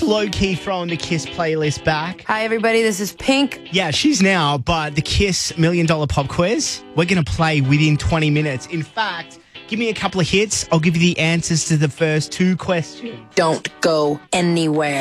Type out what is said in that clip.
low-key throwing the Kiss playlist back. Hi, everybody. This is Pink. Yeah, she's now, but the Kiss $1 Million Pop Quiz, we're going to play within 20 minutes. In fact, give me a couple of hits. I'll give you the answers to the first 2 questions. Don't go anywhere.